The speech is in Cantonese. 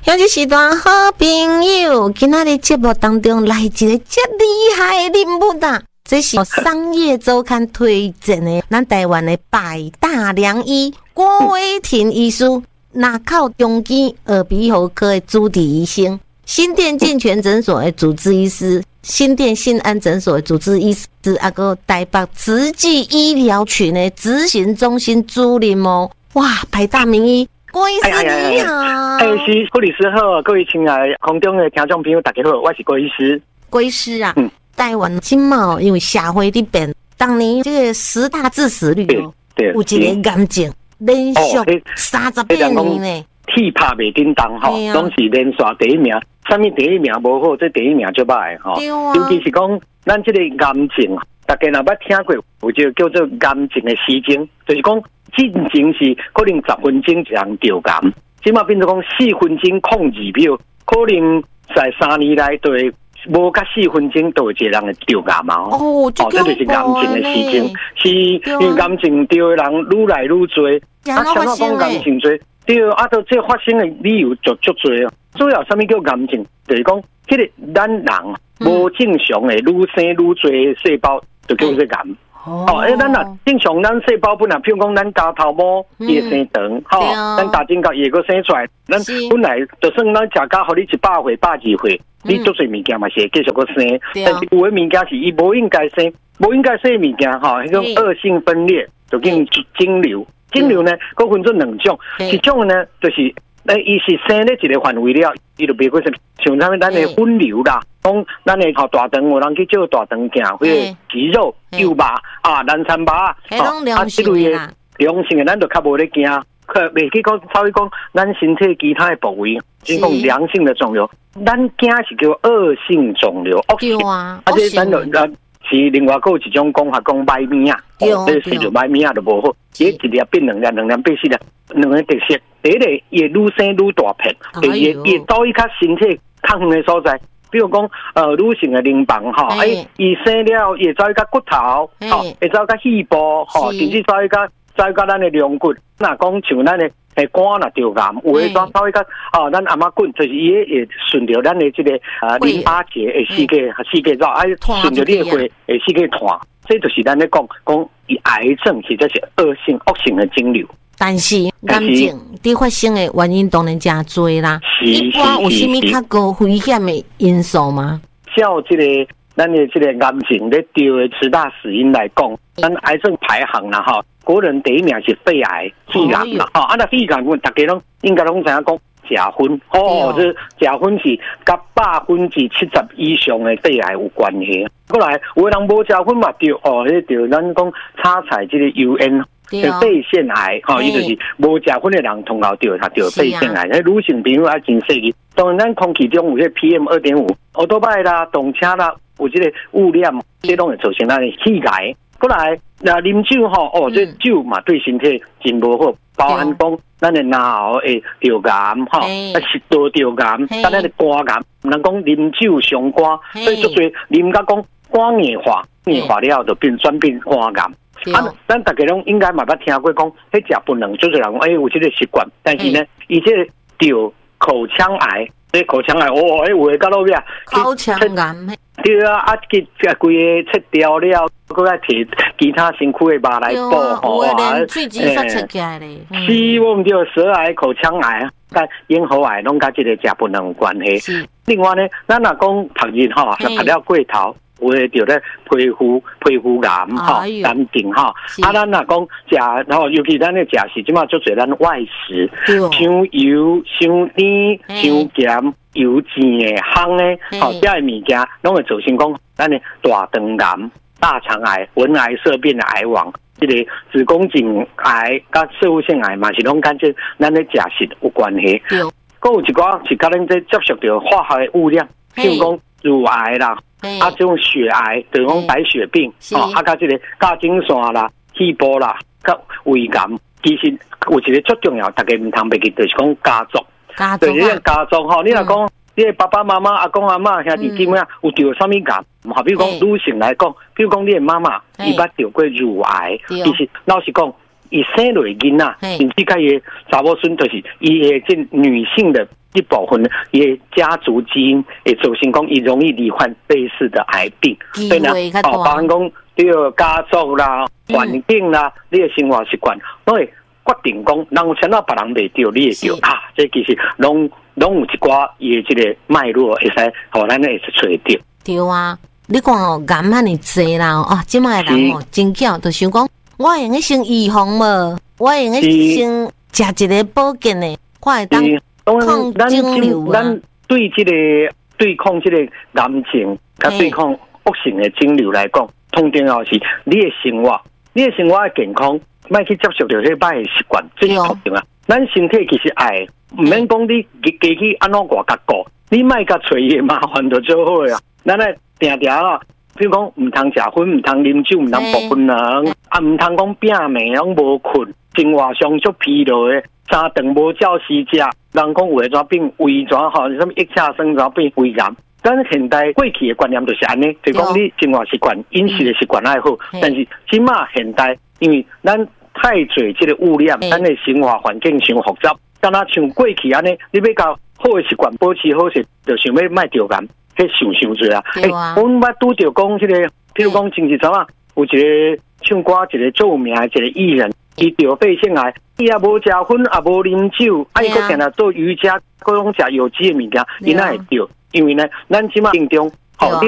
有一时段好朋友，今仔日节目当中来一个这厉害的人物啦！这是商业周刊推荐的，咱台湾的百大良医郭伟霆医师，那靠中基耳鼻喉科的主治医生，新店健全诊所的主治医师，新店信安诊所的主治医师，还有台北慈济医疗群的执行中心主任哦，哇，百大名医。郭医师你好， 是郭律师好，各位亲爱的空中的听众朋友大家好，我是郭医师。 郭医师啊，台湾今嘛因为社会的变，当年这个10大致死率哦，有一个癌症连续38年呢， 铁拍袂叮当吼，拢是连续第一名，啥物第一名无好，这第一名就歹吼。尤其是讲咱这个癌症，大家若捌听过，有一个叫做癌症的时钟，就是讲。进前是可能10分钟就人得癌，即马变成讲4分钟控制票，可能在3年内对无甲4分钟就有一个人会得癌嘛。这就是癌症的时钟，是因为癌症得的人愈来愈多，像我讲癌症多，对啊，到这发生的理由就足多。主要什么叫癌症？就是讲，这个咱人无正常的愈生愈多细胞，就叫做癌。咱若正常，咱细胞本来，譬如讲，咱家头毛也生长，咱大颈角也个生出来，咱本来就算咱食甲，互你100岁、120岁，你做侪物件嘛是会继续个生，但是有诶物件是伊无应该生，无应该生诶物件，迄种恶性分裂就叫肿瘤。肿瘤呢，佫分做2种，一种呢就是，伊是生咧一个范围了，伊就别过什，像咱的分瘤啦。讲咱的大肠，有人去照大肠镜，或者肌肉、肉肉南山肉这类的良性的，咱就较无咧惊，袂去讲稍微讲咱身体其他的部位，只讲良性的肿瘤，咱惊是叫恶性肿瘤，恶性且咱就是另外有一种讲法，讲歹面啊，这是就歹面啊就无好，一粒变2粒，2粒变4粒，2个特色，第一个也愈生愈大片，第二也到伊较身体较远的所在。比如讲，女性的淋巴伊生了也走一个骨头，会走个细胞，甚至走一个咱的龙骨。那讲像咱的肝若得癌，有诶走一个咱阿妈骨，就是伊会顺着咱的这个淋巴结会四个走，顺着你的血会四个团，这就是咱咧讲癌症其实是恶性的肿瘤。 但是癌症伫发生的原因当然真多啦，一般有啥物较高危险的因素吗？ 照这个咱的这个癌症咧得的10大死因来讲，咱癌症排行啦哈，国人第一名是肺癌、肺癌啦，那肺癌大家拢应该拢知影讲食薰这食薰是甲70%以上的肺癌有关系。过来有的人无食薰嘛得迄着咱讲炒菜这个油烟。肺腺癌，伊就是无食薰的人通常得肺腺癌。女性朋友也真细个，当然咱空气中有些 PM2.5，奥多拜啦、动车啦，有这个污染，这拢会造成咱的肺癌。过来，啉酒这酒嘛对身体真无好，包含讲咱的脑会得癌，食道得癌，咱的肝癌，人讲啉酒伤肝，所以做侪啉甲讲肝硬化了就转变肝癌。咱大家拢应该嘛捌听过讲，迄食槟榔，就是人讲有这个习惯，但是呢，伊这个得口腔癌，这口腔癌，有诶到落尾口腔癌， 对啊，规个切掉了，搁再摕其他身躯的肉来补， 连喙齿煞切起来咧。 是，我们就舌癌、口腔癌、甲咽喉癌，拢甲这个食槟榔有关系。另外呢，咱若讲读日读了过头。有诶，着咧皮肤癌癌症咱若讲食尤其咱咧食是即马做侪咱外食，伤油、伤甜、伤咸、油煎诶、烘诶，这诶物件拢会造成讲咱诶大肠癌、大肠癌、文癌色变的癌王，这个子宫颈癌、甲射物腺癌嘛是拢跟这咱咧食食有关系。佫有一寡是甲咱这接触到化学的污染，譬如讲乳癌啦。这种血癌，就是讲白血病，甲这个甲精线啦、细胞啦、甲胃癌，其实有一个最重要，大家唔通袂记，就是讲家族。对，你家族你若讲，你爸爸妈妈、阿公阿嬷、兄弟姊妹有得什么癌？比如讲女性来讲，比如讲你的妈妈，伊捌得过乳癌，其实老实讲，伊生落囡仔，甚至甲伊查某孙，就是伊的这女性的一部分也家族基因会造成讲，伊容易罹患类似的癌病。 对啦， 包含讲对家族啦、环境啦，你的生活习惯，都会决定讲，人有请到别人袂着，你会着啊。这其实拢有一寡伊的这个脉络，会使互咱会是找着。 对啊，你看哦，癌遐尼济啦，哦，即卖人哦，真巧，就想讲，我会用去先预防无，我会用去先食一个保健的，我会当抗肿瘤啊。 咱对这个对抗这个癌症，甲对抗恶性的肿瘤来讲，通重要是你的生活，你的生活的健康，莫去接受到迄歹的习惯，这是通重要。咱身体其实爱，唔免讲你加去安怎外甲顾，你莫甲找伊的麻烦就做好啊。咱来定定啊，比如讲唔通食薰，唔通啉酒，唔通补槟榔，啊唔通讲拼暝拢无困，生活上足疲劳的，三顿无照时食，人讲有诶怎变胃怎吼，什么腋下酸怎变胃癌。咱现代过去的观念就是安尼，就讲你生活习惯、饮食的习惯爱好，但是今嘛现代，因为咱太侪这个污染，咱的生活环境伤复杂，敢若像过去安尼，你要甲好的习惯保持好势，就想要卖着癌，迄伤侪啊！阮捌拄着讲这个，譬如讲前一阵啊，有一个唱歌一个做有名的一个艺人，伊着肺腺癌，伊也无食薰，也无啉酒，伊佫定定做瑜伽，佫拢食有机的物件，伊哪会着？因为呢，咱即马病中，